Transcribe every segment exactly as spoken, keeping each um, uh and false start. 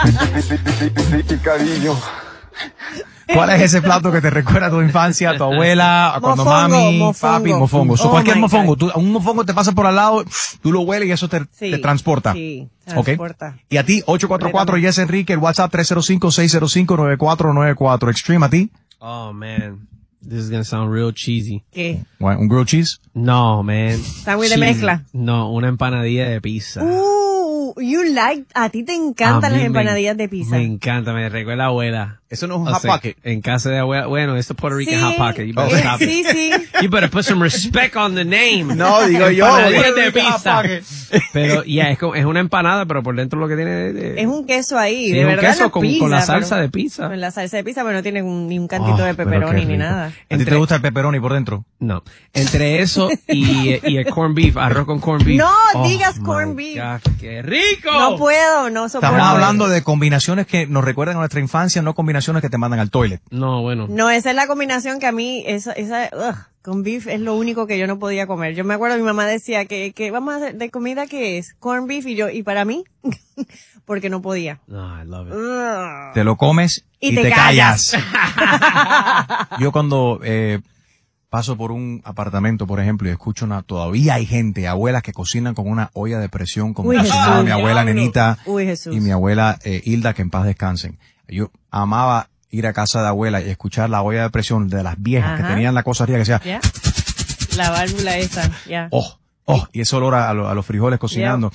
Cariño. ¿Cuál es ese plato que te recuerda a tu infancia, a tu abuela, a cuando Mofongo, mami, mofongo. papi, mofongo? So, Oh cualquier my mofongo, tú, un mofongo te pasa por al lado, tú lo hueles y eso te, Sí, te transporta. sí, ¿Ok? transporta. Y a ti, ocho cuatro cuatro, Yes Enrique, el WhatsApp tres cero cinco, seis cero cinco, nueve cuatro nueve cuatro. Extreme, a ti. Oh, man. This is gonna sound real cheesy. ¿Qué? What, ¿un grilled cheese? No, man. Sándwich de Cheesy. mezcla. No, una empanadilla de pizza. Uh, you like, a ti te A encantan mí las me- empanadillas de pizza. Me encanta, me recuerda a la abuela. Eso no es un O hot sea, pocket. En casa de abuela. Bueno, esto es Puerto Rican Sí. Hot Pocket. You Oh. better stop it. Sí, sí. You better put some respect on the name. No, digo yo. Empanadillas Puerto de Rican Hot pizza. Pocket. Pero, ya, es, como- es una empanada, pero por dentro lo que tiene de- Es un queso ahí, Sí, de es un verdad. queso no es con- pizza, con la salsa pero- de pizza. Con la salsa de pizza, pero no tiene un- ni un cantito Oh, de pero pepperoni qué ni rico. nada. ¿A ti te Entre- gusta el pepperoni por dentro? No. Entre eso y, y el corned beef, arroz con corned beef. No Oh, digas my corned beef. God, ¡qué rico! No puedo, no soporto. Estamos hablando de combinaciones que nos recuerdan a nuestra infancia, no combinaciones que te mandan al toilet. No, bueno. No, esa es la combinación que a mí, esa, esa, ugh, con beef es lo único que yo no podía comer. Yo me acuerdo, mi mamá decía que, que vamos a hacer, de comida ¿qué es? Corn beef, y yo, y para mí, porque no podía. No, I love it. Ugh. Te lo comes y, Y te te, callas. callas. Yo cuando eh, paso por un apartamento, por ejemplo, y escucho una, todavía hay gente, abuelas que cocinan con una olla de presión, como Uy, cocinaba Jesús. mi abuela Nenita Uy, Jesús. y mi abuela eh, Hilda, que en paz descansen. Yo amaba ir a casa de abuela y escuchar la olla de presión de las viejas que Ajá. tenían la cosa arriba que decía, ¿Ya? La válvula esa, ya. oh, oh, y ese olor a, a lo- a los frijoles cocinando.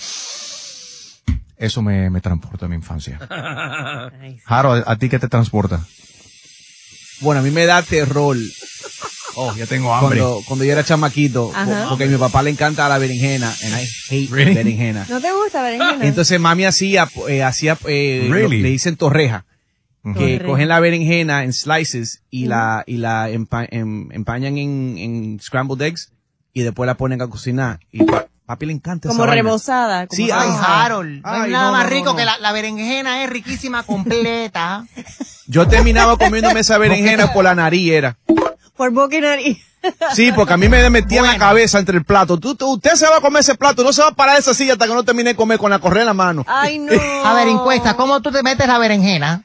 Eso me, me transporta a mi infancia. Ay, sí. Jaro, ¿a, a ti qué te transporta? Bueno, a mí me da terror Oh, ya tengo hambre. cuando, cuando yo era chamaquito, Ajá. porque a mi papá le encanta la berenjena, and I hate Really? berenjena. ¿No te gusta berenjena? Entonces mami hacía, eh, hacía, eh, lo- Really? le dicen torreja, que Torreja. cogen la berenjena en slices y la, y la empa- em- empañan en, en scrambled eggs y después la ponen a cocinar. Y pa- papi le encanta Como esa vaina. rebozada. Como Sí, Ay, rebozada. Harold, no hay Ay, nada no, más no, rico no, no. que la, la berenjena es riquísima completa. Yo terminaba comiéndome esa berenjena por la nariz, era. Por boca y nariz. Sí, porque a mí me metía en la Bueno. cabeza entre el plato. Tú, tú- usted se va a comer ese plato, no se va a parar de esa silla hasta que no termine de comer con la correa en la mano. Ay, no. A ver, encuesta, ¿cómo tú te metes la berenjena?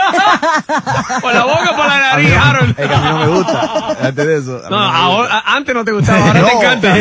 Por la boca o por la nariz, Harold. Es que a mí no me gusta. Antes de eso. a mí No, me gusta. ahora, a- antes no te gustaba, ahora te No. encanta.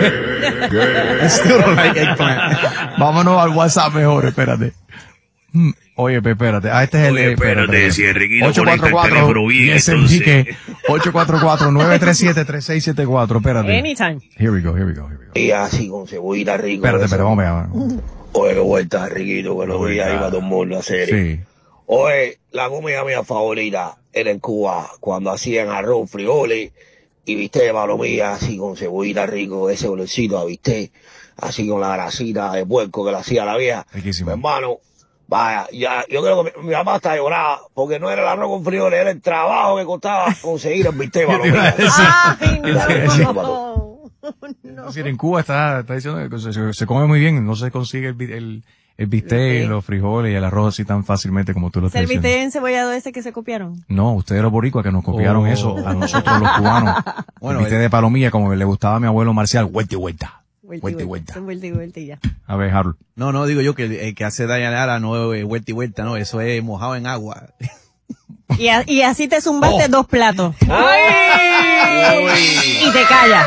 I still don't like eggplant. Vámonos al WhatsApp mejor, espérate. Hmm, Oye, pe, espérate. Ah, este es el... Oye, espérate, si Enriquito conecta el teléfono bien, Yes, entonces. Enrique. ocho cuatro cuatro, nueve tres siete, tres seis siete cuatro. Espérate. Anytime. Here we go, here we go, here we go. Y así con cebollita rico. Espérate, eso. espérate, vamos a ver. Oye, qué vuelta, Riquito, que los Vuelta. días iba todo el mundo a hacer. Sí. Oye, la comida mía favorita era en Cuba, cuando hacían arroz, frijoles y viste de palomilla, así con cebollita rico, ese olorcito a viste, así con la grasita de puerco que la hacía la vieja. Riquísimo. Mi hermano, vaya, ya, yo creo que mi, mi mamá hasta lloraba, porque no era el arroz con frijoles, era el trabajo que costaba conseguir el bistec de palomilla. Ay, no. Es decir, en Cuba está, está diciendo que se, se- se come muy bien, no se consigue el, bi- el, el bistec, Ok. los frijoles y el arroz así tan fácilmente como tú lo estás ¿Es el diciendo. bistec encebollado ese que se copiaron? No, ustedes los boricuas que nos copiaron Oh. eso a nosotros los cubanos. Bueno, el bistec de palomilla como le gustaba a mi abuelo Marcial, vuelta y vuelta. Vuelta y vuelta. Son vuelta y vuelta y ya. A ver, Harold. No, no, digo yo que el, el que hace Dayanara no es vuelta y vuelta, no, eso es mojado en agua. Y, a- y así te zumbaste Oh. dos platos. Y te callas.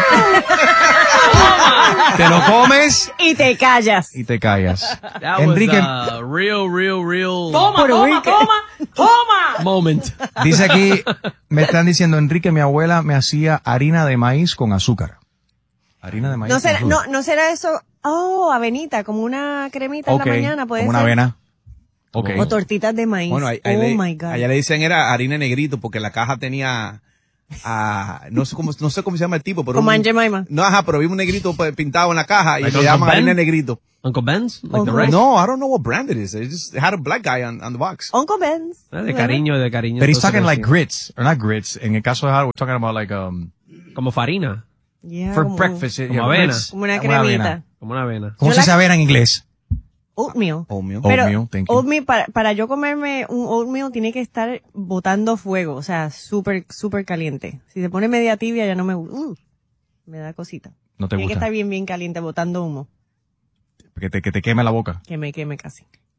Te lo comes Y te callas. y te callas. That Enrique, was a real, real, real Toma, toma, toma, toma. moment. dice aquí, me están diciendo, Enrique, mi abuela me hacía harina de maíz con azúcar. Harina de maíz No con será, azúcar. no, no será eso. Oh, avenita, como una cremita Ok, en la mañana, puede como una ser. avena. Ok. O tortitas de maíz. Bueno, ahí, ahí oh le, my God. allá le dicen era harina negrito porque la caja tenía, ah, no sé cómo, no sé cómo se llama el tipo, pero Como un- Aunt Jemima. no, ajá, pero vi un negrito pues, pintado en la caja y Like le Uncle llaman Ben? harina negrito. Uncle Ben's? Like the Uncle- rice? No, I don't know what brand it is. It just had a black guy on, on the box. Uncle Ben's. Eh, De cariño, de cariño. But he's entonces, talking like sí. grits, or not grits. En el caso de Harold, we're talking about like, um, Como farina. Yeah, for como, breakfast. como yeah, avena. grits. Como una avena. cremita. Como una avena. ¿Cómo Yo se la- dice avena en inglés? Oatmeal. Oatmeal. Pero Oatmeal, thank you. oatmeal, para, para yo comerme un oatmeal tiene que estar botando fuego, o sea, súper, súper caliente. Si se pone media tibia ya no me gusta. Uh, me da cosita. No te Tiene que gusta. estar bien, bien caliente, botando humo. Que te, que te queme la boca. Que me queme casi.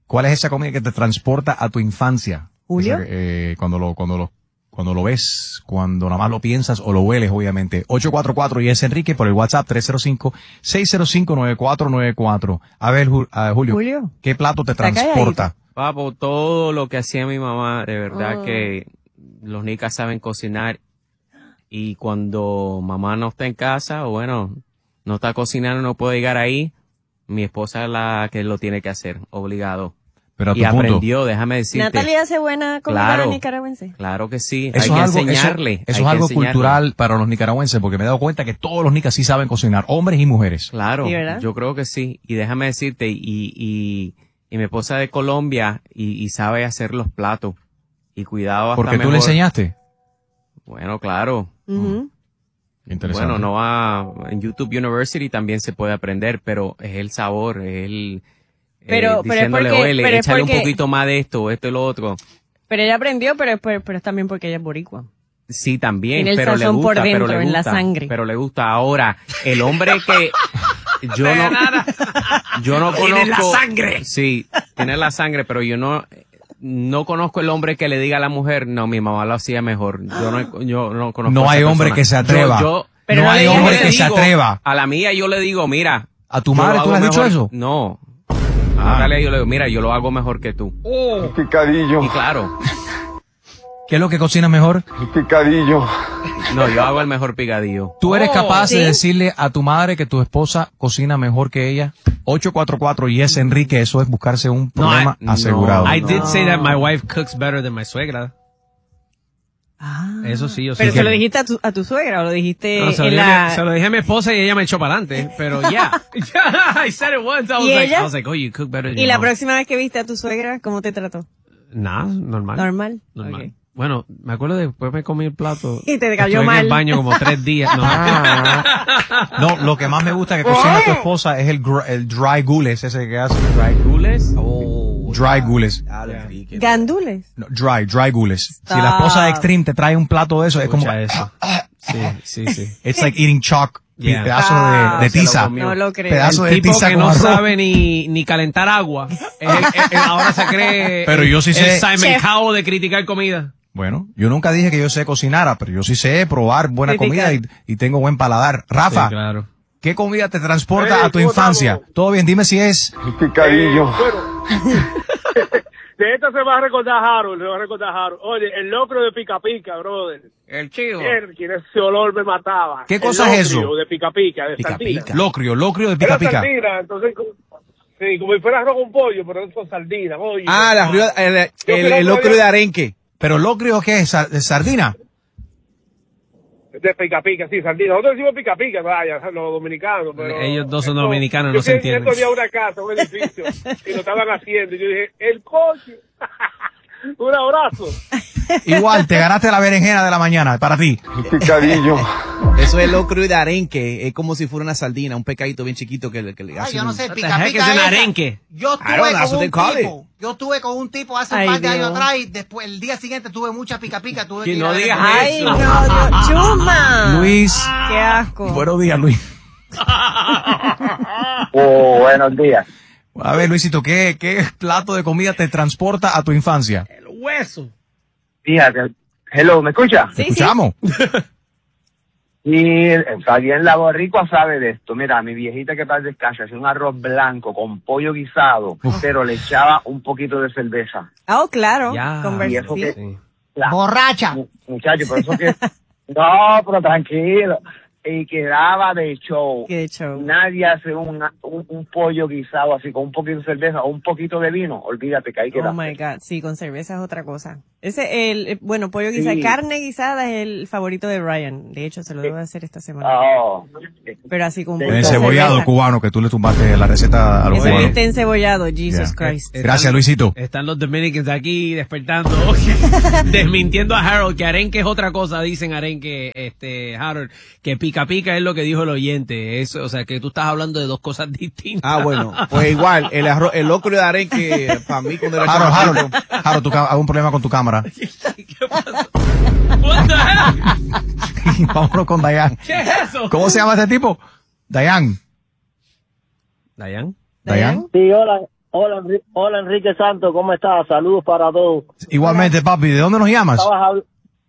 ¿Cuál es esa comida que te transporta a tu infancia? ¿Julio? Esa, eh, cuando lo, cuando lo, cuando lo ves, cuando nada más lo piensas o lo hueles, obviamente. ocho cuatro cuatro y es Enrique por el WhatsApp tres cero cinco, seis cero cinco, nueve cuatro nueve cuatro. A ver, Ju- uh, Julio, Julio. ¿qué plato te Está transporta? Papo, todo lo que hacía mi mamá, de verdad Oh. que los nicas saben cocinar. Y cuando mamá no está en casa, o bueno, no está cocinando, no puede llegar ahí, mi esposa es la que lo tiene que hacer, obligado. Pero a tu Y punto. aprendió, déjame decirte. Natalia hace buena comida Claro. nicaragüense. Claro que sí, Eso hay que es algo, enseñarle. eso, hay eso que es algo enseñarle. cultural para los nicaragüenses, porque me he dado cuenta que todos los nicas sí saben cocinar, hombres y mujeres. Claro, Sí, ¿verdad? yo creo que sí. Y déjame decirte, y, y, y mi esposa de Colombia, y, y sabe hacer los platos. Y cuidado hasta Porque tú mejor. le enseñaste. Bueno, claro. Ujú. Interesante. Bueno, no va en YouTube University también se puede aprender, pero es el sabor, es el eh, Pero- pero es diciéndole, porque- oye, le- pero es échale porque- un poquito más de esto, esto y lo otro. Pero ella aprendió, pero, pero, pero es también porque ella es boricua. Sí, también, Tiene el pero le sazón gusta, por pero dentro, le en la gusta, sangre. pero le gusta. Ahora, el hombre que yo no, yo no conozco. Tiene la sangre. Sí, tiene la sangre, pero yo no, no conozco el hombre que le diga a la mujer, no, mi mamá lo hacía mejor. Yo no, yo no conozco. No a esa hay hombre persona. que se atreva. Yo, yo- Pero no no hay le hombre digas que le se digo, atreva. A la mía yo le digo, mira. ¿A tu yo madre lo tú le has hago dicho mejor- eso? No. Ah. A Natalia yo le digo, mira, yo lo hago mejor que tú. Picadillo, Y claro, ¿Qué es lo que cocinas mejor? picadillo. no, yo hago el mejor picadillo. ¿Tú eres capaz ¿sí? de decirle a tu madre que tu esposa cocina mejor que ella? ocho cuatro cuatro y es Enrique, eso es buscarse un No, problema I- asegurado. no, Ah. I I did did say say that that my my wife cooks better than my suegra. Ah. Eso sí, yo Pero sí. se lo dijiste a tu, a tu suegra o lo dijiste No, se, lo en dije, la... se lo dije a mi esposa y ella me echó para adelante, pero ya. I said it once. I was ¿Y like, ella? I was like, oh, you cook better than Y your la mom. próxima vez que viste a tu suegra, ¿cómo te trató? Nah, normal. Normal. Normal. Ok. Bueno, me acuerdo de después me comí el plato. Y te cayó Estuve mal. en el baño como tres días. No. No, lo que más me gusta que cocina tu esposa es el, gr- el dry gules, ese que hace. Dry gules. Oh, Dry gules. Diablo, Enrique. Gandules. No, dry, dry gules. Si la Stop. esposa de Extreme te trae un plato de eso, es como, Escucha eso. Sí, sí, sí. it's like eating chalk, Yeah. pedazo Ah, de, de se lo tiza. comió. No lo creo. Pedazo El de tipo tiza que con no arroz. sabe ni, ni calentar agua. Es el- es- es- ahora se cree Pero yo sí el sé- Simon Chef. Cowell de criticar comida. Bueno, yo nunca dije que yo sé cocinar, pero yo sí sé probar buena Criticar. comida y, y tengo buen paladar. Rafa, Sí, claro. ¿qué comida te transporta Hey, a tu ¿cómo infancia? estamos? Todo bien, dime si es. Picadillo. Bueno, de esta se va a recordar Harold, se va a recordar Harold. Oye, el locro de Pica Pica, brother. El chivo. Quien ese olor me mataba. ¿Qué El cosa es eso? locrio de Pica Pica, de Pica sardina. Pica. Locrio, locrio de pica Era pica. sardina, entonces, como- sí, como si fuera arroz con pollo, pero es con sardina. Oye, Ah, la río- el, el, Yo el, creo que locrio había- de arenque. Pero locrio, ¿qué es? ¿Sa- de ¿Sardina? De Pica Pica, sí, sardina. Nosotros decimos Pica Pica, vaya, los dominicanos. Pero Ellos dos son esto- dominicanos, yo no se fui- entienden. Yo tenía una casa, un edificio, y lo estaban haciendo. Y yo dije, el coche. Un abrazo. Igual, te ganaste la berenjena de la mañana, para ti. Picadillo. Eso es locrio de arenque. Es como si fuera una sardina, un pescadito bien chiquito que, le- que le Ay, hacen yo no un- sé, What the pica heck pica is an esa. arenque? Yo I don't know, estuve that's what con they un call tipo. Yo estuve con un tipo hace un Ay, par de años Dios. atrás y después, el día siguiente tuve mucha pica pica. Tuve Que que ir no a la digas recoger. Ay, eso. no, Dios. Chuma. Luis. Qué asco. Buenos días, Luis. Oh, buenos días. A ver, Luisito, ¿qué, qué plato de comida te transporta a tu infancia? El hueso. Fíjate. Hello, ¿me escucha? ¿Te Sí, sí. escuchamos? Y está bien, la boricua sabe de esto. Mira, mi viejita que paz descansa hacía un arroz blanco con pollo guisado, pero le echaba un poquito de cerveza. Ah, oh, claro. Ya. Conversa- Y eso sí. que- Sí. La- Borracha. mu- Muchacho, por eso que... No, pero tranquilo. Y quedaba de show. Qué show. Nadie hace un, un, un pollo guisado así con un poquito de cerveza o un poquito de vino. Olvídate que ahí queda. Oh my God, sí, con cerveza es otra cosa. Ese, el, eh, bueno, pollo guisado, Sí. carne guisada es el favorito de Ryan. De hecho, se lo debo de hacer esta semana. Oh. Pero así con un El poquito El de cebollado cerveza. cubano que tú le tumbaste la receta a los Ese cubanos. viste encebollado, Jesus Yeah. Christ. Gracias, Luisito. Están los Dominicans aquí despertando, desmintiendo a Harold, que arenque es otra cosa, dicen arenque, este, Harold, que pica pica es lo que dijo el oyente, eso, o sea, que tú estás hablando de dos cosas distintas. Ah, bueno, pues igual, el, arroz, el locrio de arenque, para mí, cuando era Harold, chamaquito, Harold, Harold, tú ca- hay un problema con tu cámara. ¿Qué pasó? What the heck? Vámonos con Dayan. ¿Qué es eso? ¿Cómo se llama este tipo? Dayan. Dayan. Dayan. Sí, hola, Hola, Enri- hola Enrique Santos, ¿cómo estás? Saludos para todos. Igualmente, papi, ¿de dónde nos llamas? Estabas habl-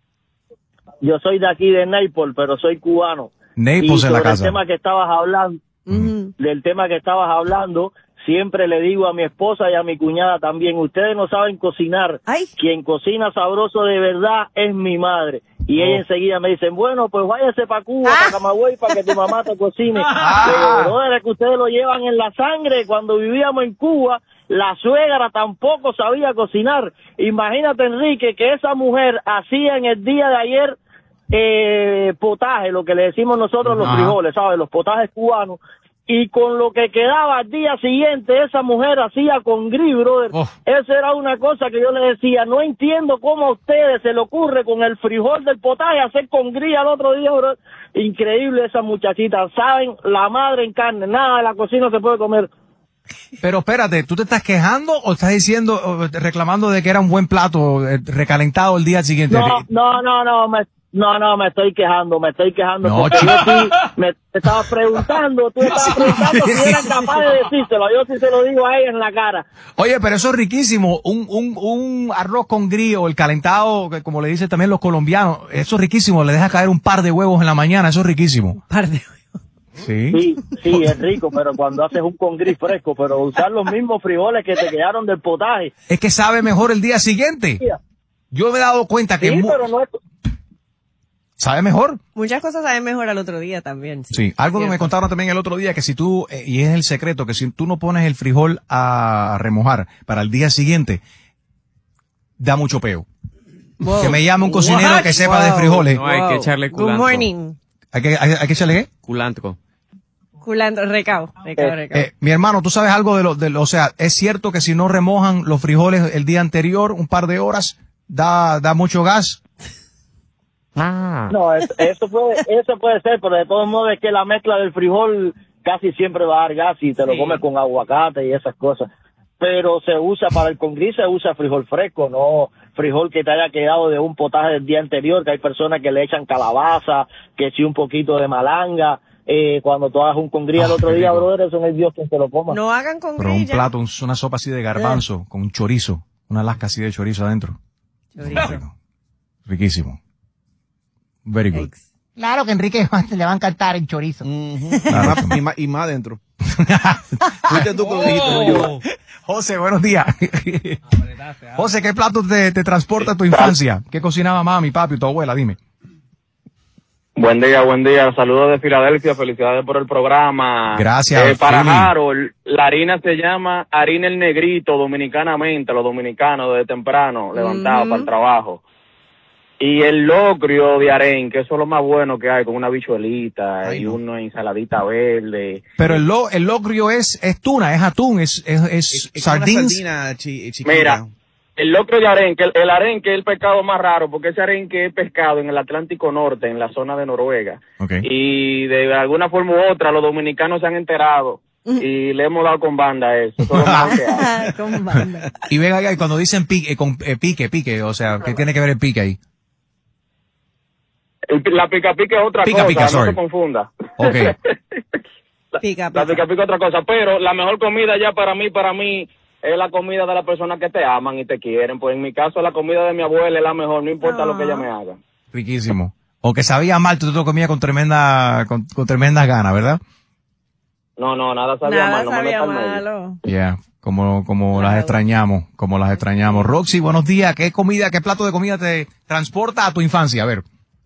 Yo soy de aquí de Naples, pero soy cubano. Naples y en la sobre casa. el tema que estabas hablando, del tema que estabas hablando, siempre le digo a mi esposa y a mi cuñada también, ustedes no saben cocinar. Quien cocina sabroso de verdad es mi madre. Y ella enseguida me dicen, bueno, pues váyase para Cuba, para Camagüey, para que tu mamá te cocine. Pero, brother, es que ustedes lo llevan en la sangre. Cuando vivíamos en Cuba, la suegra tampoco sabía cocinar. Imagínate, Enrique, que esa mujer hacía en el día de ayer eh, potaje, lo que le decimos nosotros los Ajá. frijoles, ¿sabes? Los potajes cubanos. Y con lo que quedaba al día siguiente, esa mujer hacía con gris, brother. Eso era una cosa que yo le decía, no entiendo cómo a ustedes se le ocurre con el frijol del potaje hacer con gris al otro día, brother. Increíble esa muchachita, saben, la madre en carne, nada de la cocina se puede comer. Pero espérate, ¿tú te estás quejando o estás diciendo, o reclamando de que era un buen plato eh, recalentado el día siguiente? No, no, no, no, me, no, no, me estoy quejando, me estoy quejando No, porque chico. yo sí me te estaba preguntando, tú estabas preguntando si eran capaz de decírselo, yo sí se lo digo a ella en la cara. Oye, pero eso es riquísimo, un, un, un arroz con grillo, el calentado, que como le dicen también los colombianos, eso es riquísimo, le deja caer un par de huevos en la mañana, eso es riquísimo. Par de Sí. Sí, sí, es rico, pero cuando haces un con gris fresco, pero usar los mismos frijoles que te quedaron del potaje. Es que sabe mejor el día siguiente. Yo me he dado cuenta que Sí, mu- pero no es... sabe mejor. Muchas cosas saben mejor al otro día también. Sí, Sí, algo que me contaron también el otro día, que si tú, eh, y es el secreto, que si tú no pones el frijol a remojar para el día siguiente, da mucho peo. Wow. Que me llame un cocinero What? que sepa de Wow. frijoles. No, hay que echarle Good culantro. morning. ¿Hay que, hay, hay que echarle qué? Culantro. Culantro, recao, recao, recao. Eh, mi hermano, ¿tú sabes algo de lo, de lo, o sea, es cierto que si no remojan los frijoles el día anterior, un par de horas, da, da mucho gas? No, es- eso puede, eso puede ser, pero de todos modos es que la mezcla del frijol casi siempre va a dar gas y te lo comes con aguacate y esas cosas. Pero se usa para el con gris, se usa frijol fresco, no frijol que te haya quedado de un potaje del día anterior, que hay personas que le echan calabaza, que sí un poquito de malanga. Eh, cuando tú hagas un con gris al Ah, otro qué día, rico. brother, eso no es Dios quien te lo coma. No hagan con Pero un grilla. plato, un- una sopa así de garbanzo, con un chorizo, una lasca así de chorizo adentro. Chorizo. Riquísimo. Very good. Claro que Enrique le va a encantar el chorizo. Claro. y, más, y más adentro. Fuiste tú que lo dijiste, no yo. José, buenos días. José, ¿qué plato te, te transporta a tu infancia? ¿Qué cocinaba mami, papi, tu abuela? Dime. Buen día, buen día. Saludos de Filadelfia. Felicidades por el programa. Gracias, Eh, para Philly. Harold, la harina se llama harina el negrito, dominicanamente, los dominicanos desde temprano, levantados para el trabajo. Y el locrio de arenque, eso es lo más bueno que hay, con una bichuelita y una ensaladita verde. Pero el, lo, el locrio es, es tuna, es atún, es, es, es, Es como una sardines. sardina chi- chiquita. Mira, el locrio de arenque, el, el arenque es el pescado más raro, porque ese arenque es pescado en el Atlántico Norte, en la zona de Noruega. Okay. Y de alguna forma u otra, los dominicanos se han enterado y le hemos dado con banda a eso. Eso es lo mejor que hay. Con banda. Y ven acá, y cuando dicen pique, con, eh, pique, pique, o sea, ¿qué tiene que ver el pique ahí? El- la pica pica es otra Pica cosa, pica, no sorry. se confunda. Ok. Pica, La pica pica es otra cosa, pero la mejor comida ya para mí, para mí, es la comida de las personas que te aman y te quieren. Pues en mi caso, la comida de mi abuela es la mejor, no importa lo que ella me haga. Riquísimo. O que sabía mal, tú te lo comías con tremenda, con, con tremendas ganas, ¿verdad? No, no, nada sabía Nada mal, no me sabía metas en medio. malo. Ya, como, como las extrañamos, como las extrañamos. Roxy, buenos días. ¿Qué comida, qué plato de comida te transporta a tu infancia? A ver.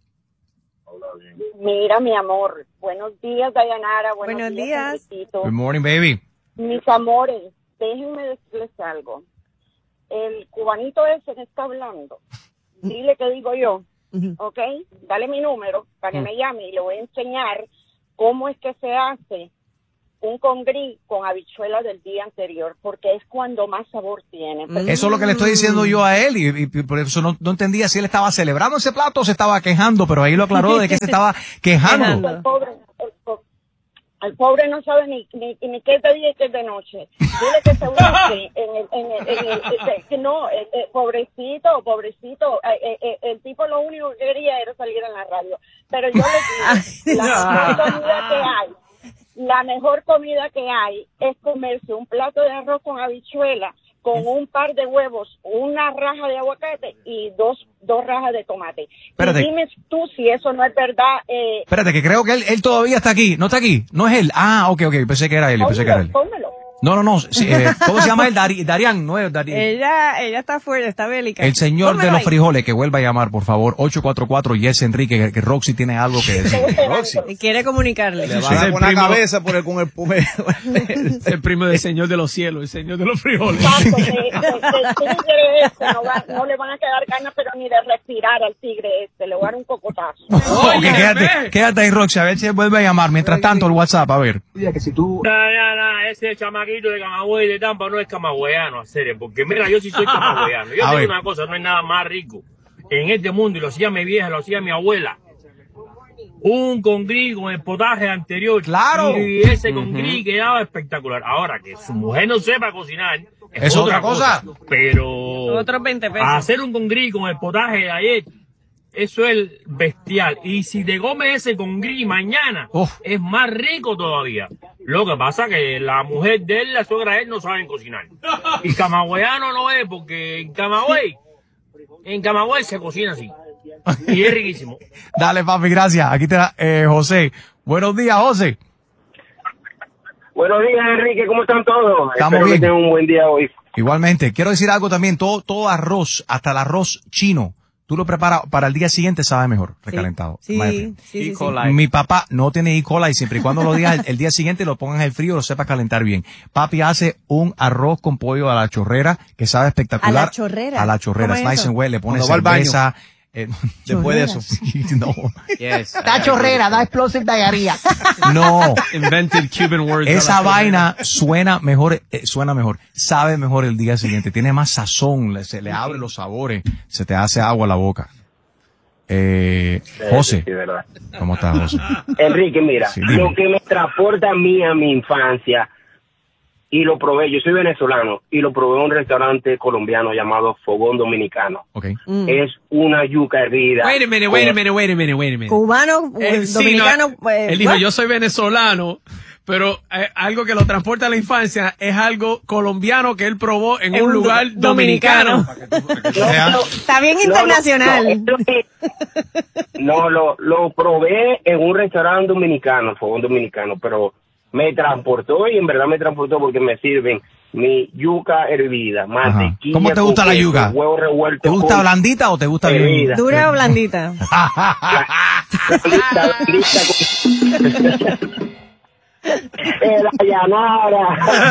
Mira, mi amor, buenos días, Dayanara, buenos, Buenos días, días. Enriquito. Good morning, baby. Mis amores, déjenme decirles algo. El cubanito ese que está hablando, dile que digo yo, ¿ok? Dale mi número para que me llame y le voy a enseñar cómo es que se hace un con gris con habichuelas del día anterior, porque es cuando más sabor tiene. Pero- Eso es lo que le estoy diciendo yo a él y, y- y por eso no, no entendía si él estaba celebrando ese plato o se estaba quejando, pero ahí lo aclaró de que se estaba quejando. El pobre, el, po- el pobre no sabe ni, ni, ni qué es de día y qué es de noche. Dile que se busque en el, en el, en el, en- que no, eh, eh, pobrecito, pobrecito, eh, eh, eh, el tipo lo único que quería era salir en la radio. Pero yo le digo, la mejor comida que hay, la mejor comida que hay es comerse un plato de arroz con habichuela, con un par de huevos, una raja de aguacate y dos dos rajas de tomate. Espérate. Y dime tú si eso no es verdad. Eh, Espérate, que creo que él, él todavía está aquí. ¿No está aquí? ¿No es él? Ah, ok, ok. Pensé que era él. Pensé que era él. pónmelo. No, no, no. Sí, eh, ¿cómo se llama él? Dari, Darian, no es Darian. Ella, ella está fuerte, está bélica. El señor Pónmelo de los ahí. frijoles, que vuelva a llamar, por favor. ocho cuatro cuatro, Yes Enrique, que, que Roxy tiene algo que decir. Roxy. Y quiere comunicarle. Le va a dar con la cabeza por el, con el pume. Es el primo del señor de los cielos, el señor de los frijoles. Exacto, de- de- del tigre este, no, va- no le van a quedar ganas, pero ni de respirar al tigre este, le voy a dar un cocotazo. Ok, quédate, quédate ahí, Roxy, a ver si él vuelve a llamar. Mientras tanto, el WhatsApp, a ver. que si tú... No, no, no, ese chamaquito de Camagüey de Tampa no es camagüeyano, hacer, porque mira, yo sí soy camagüeyano. Yo A te ver. digo una cosa, no hay nada más rico en este mundo, y lo hacía mi vieja, lo hacía mi abuela. Un congrí con el potaje anterior. ¡Claro! Y ese congrí quedaba espectacular. Ahora, que su mujer no sepa cocinar es, ¿Es otra cosa? Pero Otros veinte pesos. hacer un congrí con el potaje de ayer, eso es bestial. Y si te comes ese congrí mañana, Uf. es más rico todavía. Lo que pasa que la mujer de él, la suegra de él, no saben cocinar. Y camagüeyano no es, porque en Camagüey, en Camagüey se cocina así. Y es riquísimo. Dale, papi, gracias. Aquí te da eh, José. Buenos días, José. Buenos días, Enrique, ¿cómo están todos? Estamos Espero bien. que tengan un buen día hoy. Igualmente, quiero decir algo también, todo, todo arroz, hasta el arroz chino, tú lo preparas para el día siguiente, sabe mejor, recalentado. Sí, My sí, opinion. sí, sí. Mi papá no tiene E. coli siempre y cuando lo digas el, el día siguiente lo pongas en el frío, lo sepas calentar bien. Papi hace un arroz con pollo a la chorrera que sabe espectacular. ¿A la chorrera? A la chorrera, ¿Cómo es nice eso? and well, le pones Cuando va al baño. cerveza. Eh, Después de eso. no, Yes. Da chorrera, da explosive diarrhea. no. Invented Cuban words. Esa a la vaina suena mejor, eh, suena mejor, sabe mejor el día siguiente, tiene más sazón, le- se le abre los sabores, se te hace agua a la boca. Eh, José, Sí, verdad. ¿cómo estás, José? Enrique, mira, Sí, dime. lo que me transporta a mí a mi infancia, y lo probé, yo soy venezolano, y lo probé en un restaurante colombiano llamado Fogón Dominicano. Ok. Mm. Es una yuca hervida. Wait a minute, wait a minute, wait a minute, wait a minute. Cubano, Eh, sí, dominicano. no, eh, él dijo, what? yo soy venezolano, pero eh, algo que lo transporta a la infancia es algo colombiano que él probó en En un un lugar do- dominicano. dominicano. Está bien No, no, internacional. No, es lo que- no, lo, lo probé en un restaurante dominicano, Fogón Dominicano, pero me transportó y en verdad me transportó porque me sirven mi yuca hervida, mantequilla. ¿Cómo te con gusta la queso, yuca? Huevo revuelto. ¿Te gusta con- blandita o te gusta bien? hervida. ¿Dura o blandita? Blandita, blandita con- Eh, la llanara.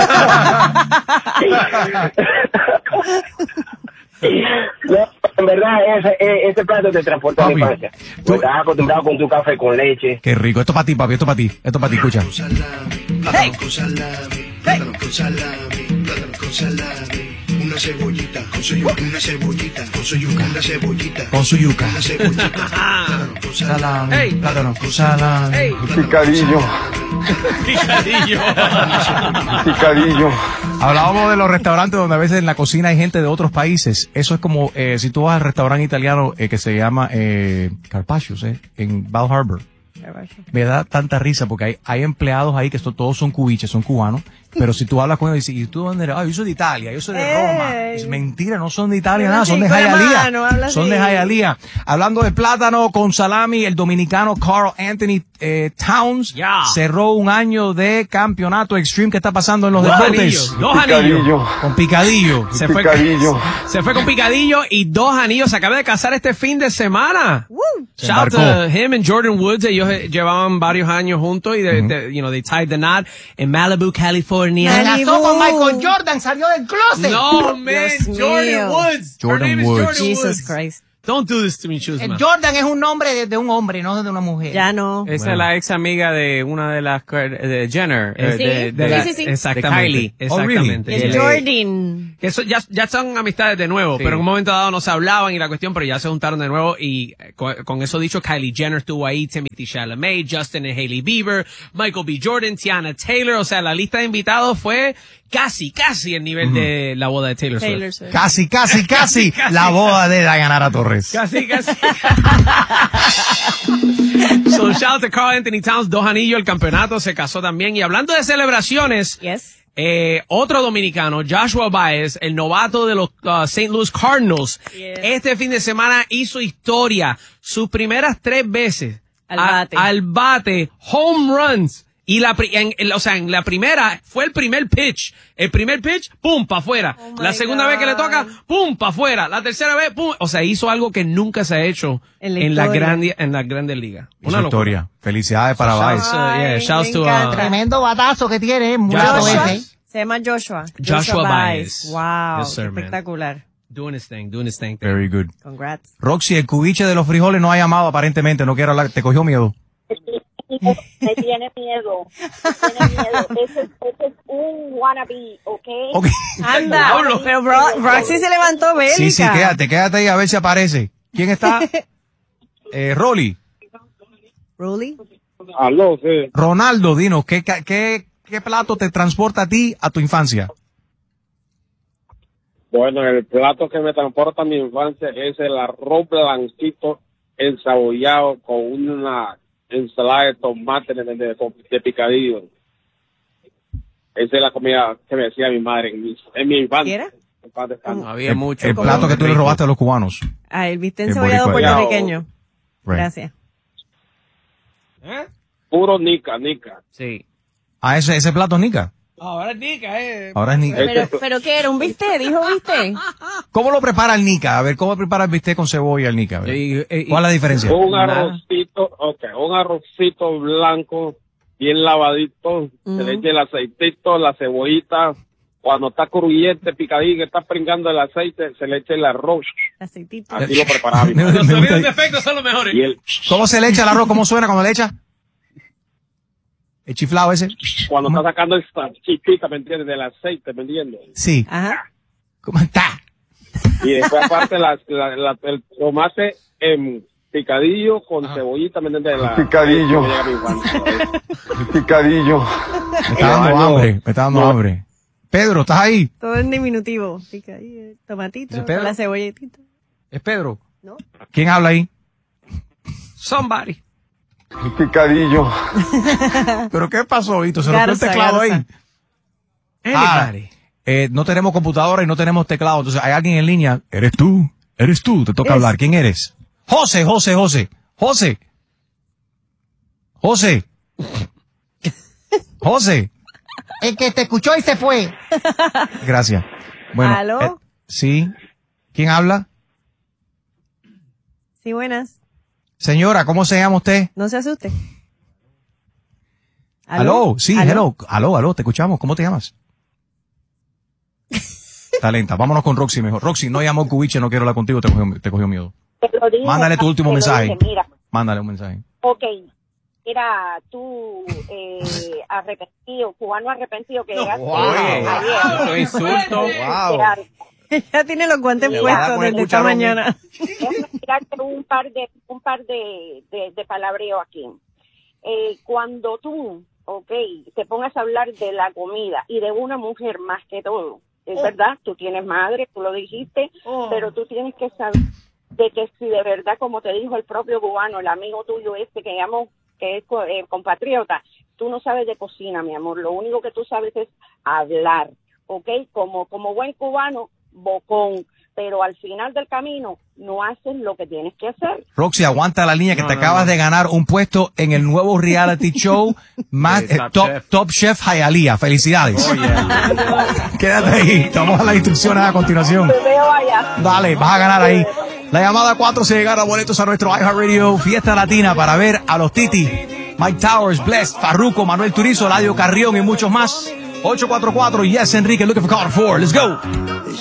No, en verdad, ese, eh, ese plato te transporta a la Papi, infancia. Tú estás acostumbrado con tu café con leche. Qué rico, esto para ti, papi, esto para ti, esto para ti, escucha. Plátano con salami, plátano con salami, plátano con salami. Una cebollita con su yuca, una cebollita con su yuca, una cebollita Con su yuca. una cebollita. Plátano con salami, Salami, plátano con salami. picadillo, Picadillo. picadillo. Hablábamos de los restaurantes donde a veces en la cocina hay gente de otros países. Eso es como eh, si tú vas al restaurante italiano eh, que se llama eh, Carpaccios, eh, en Bal Harbour. Me da tanta risa porque hay, hay empleados ahí que esto, todos son cubiches, son cubanos. Pero si tú hablas con ellos y dices, ¿y tú dónde eres? Ah, yo soy de Italia, yo soy de Roma. Es mentira, no son de Italia, Habla nada, son de así, con la Hialeah. mano, habla Son así. de Hialeah. Hablando de plátano con salami, el dominicano Carl Anthony eh, Towns Ya. cerró un año de campeonato extreme que está pasando en los Dos deportes. anillos, dos anillos. Con picadillo. Se fue, se fue con picadillo y dos anillos. Se acaba de casar este fin de semana. Se Shout out embarcó. to him and Jordan Woods. Ellos eh, llevaban varios años juntos y, de, de- you know, they tied the knot en Malibu, California. Se casó con Michael Jordan, salió del closet. No, man, Dios Jordan mío. Woods. Her Jordan name is Woods. Jordan Jesus Woods. Christ. Don't do this to me, El Chusma. Jordan es un nombre de, de un hombre, no de una mujer. Ya no. Esa es la ex amiga de una de las de Jenner, eh, Sí, de, de sí, la- sí, sí. Exactamente. de Kylie. Exactamente. El Y le- Jordan. Que eso ya, ya son amistades de nuevo, Sí. pero en un momento dado no se hablaban y la cuestión, pero ya se juntaron de nuevo y eh, con, con eso dicho, Kylie Jenner estuvo ahí, Timothy Chalamet, Justin y Hailey Bieber, Michael B. Jordan, Tiana Taylor, o sea, la lista de invitados fue casi, casi el nivel de la boda de Taylor Swift. Taylor Swift. Casi, casi, casi, la boda de Dayanara Torres. Torres. Casi, casi. So, shout out to Karl Anthony Towns, dos anillos, el campeonato, se casó también. Y hablando de celebraciones, yes. eh, otro dominicano, Joshua Baez, el novato de los uh, Saint Louis Cardinals, yes. este fin de semana hizo historia. Sus primeras tres veces al a, bate, al bate home runs. Y la, en, en, o sea, en la primera fue el primer pitch. El primer pitch, pum, pa' afuera. Oh la segunda God. vez que le toca, pum, pa' afuera. La tercera vez, pum. O sea, hizo algo que nunca se ha hecho en la, en la, grande, en la Grandes Ligas. Una historia. Felicidades para Baez. Uh, yeah, shouts to, uh, Tremendo batazo que tiene. Muy Joshua. ese. Se llama Joshua. Joshua, Joshua Baez. Wow. Yes, sir, espectacular. Man. Doing his thing, doing his thing. Very good. Congrats. Roxy, el cubiche de los frijoles no ha llamado aparentemente. No quiero hablar. ¿Te cogió miedo? Me tiene miedo, me tiene miedo. Ese, ese es un wannabe, ¿ok? Ok. Anda, pero bro, Roxy se levantó bélica. Sí, sí, quédate, quédate ahí a ver si aparece. ¿Quién está? eh, Rolly. Rolly. Aló, sí. Ronaldo, dinos, ¿qué, qué, ¿qué plato te transporta a ti a tu infancia? Bueno, el plato que me transporta a mi infancia es el arroz blanquito ensabollado con una ensalada de tomate de, de, de, de picadillo. Esa es la comida que me decía mi madre en mi, en mi infancia. No había mucho. El plato que tú le robaste a los cubanos. Ah, el bistec encebollado puertorriqueño. Right. Gracias. ¿Eh? Puro nica, nica. Sí. Ah, ese, ese plato es nica. Ahora es nica, eh. Ahora es nica. Pero, pero ¿qué era? ¿Un bistec? ¿Dijo bistec? ¿Cómo lo prepara el nica? A ver, ¿cómo prepara el bistec con cebolla el nica? ¿Cuál es la diferencia? Un arrocito, okay, un arrocito blanco, bien lavadito, mm. se le echa el aceitito, la cebollita. Cuando está crujiente, picadillo, que está pringando el aceite, se le echa el arroz. Aceitito. Así lo preparaba. Los sonidos de efecto son los mejores. Y el, ¿Cómo se le echa el arroz? ¿Cómo suena cuando le echa? ¿El chiflado ese? Cuando ¿Cómo? Está sacando esta chispita, ¿me entiendes? Del aceite, ¿me entiendes? Sí. Ajá. ¿Cómo está? Y después aparte la, la, la, el tomate en picadillo con Ajá. cebollita, ¿me entiendes? La, picadillo. Picadillo. Me está dando hambre, me está dando no. hambre. Pedro, ¿estás ahí? Todo en diminutivo. Picadillo, tomatito, con la cebolletita. ¿Es Pedro? No. ¿Quién habla ahí? Somebody. Picadillo. ¿Pero qué pasó, Vito? ¿Se rompió el teclado garza. ahí? Ah, eh, no tenemos computadora y no tenemos teclado. Entonces, hay alguien en línea. ¿Eres tú? ¿Eres tú? Te toca ¿Es? hablar. ¿Quién eres? José, José, José. José. José. José. El que te escuchó y se fue. Gracias. Bueno. ¿Aló? Eh, sí. ¿Quién habla? Sí, buenas. Señora, ¿cómo se llama usted? No se asuste. ¿Aló? ¿Aló? Sí, ¿Aló? hello. Aló, aló, te escuchamos. ¿Cómo te llamas? Talenta. Vámonos con Roxy mejor. Roxy, no llamó Cubiche, no quiero hablar contigo, te cogió, te cogió miedo. Te lo dije, Mándale tu último te lo mensaje. dije, mira. Mándale un mensaje. Ok. Mira, tú, eh, arrepentido, cubano arrepentido que llegaste wow. ayer. Wow. Insulto. Wow. Ya tiene los guantes Mira, puestos desde esta mañana. Déjame tirarte un par de, un par de, de, de palabreo aquí. Eh, cuando tú, ok, te pongas a hablar de la comida y de una mujer más que todo, es oh. verdad, tú tienes madre, tú lo dijiste, oh. pero tú tienes que saber de que si de verdad, como te dijo el propio cubano, el amigo tuyo este que llamó, que es eh, compatriota, tú no sabes de cocina, mi amor, lo único que tú sabes es hablar, ok, como, como buen cubano, bocón, pero al final del camino no haces lo que tienes que hacer. Roxy, aguanta la línea que no, te no, acabas no. de ganar un puesto en el nuevo reality show más Sí, eh, Top top, Chef. top Chef Hialeah. Felicidades. Oh, yeah. Quédate ahí. Vamos a las instrucciones a continuación. Te veo allá. Dale, vas a ganar ahí. La llamada cuatro se gana boletos a nuestro iHeartRadio Fiesta Latina para ver a los Titi, Mike Towers, Bless, Farruko, Manuel Turizo, Eladio Carrión y muchos más. ocho cuatro cuatro, yes, Enrique, looking for caller four. Let's go.